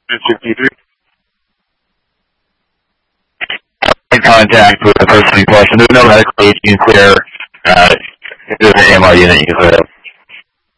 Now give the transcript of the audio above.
63. In contact with the person in question. There's no medical aging clear. There's an AMR unit you could have.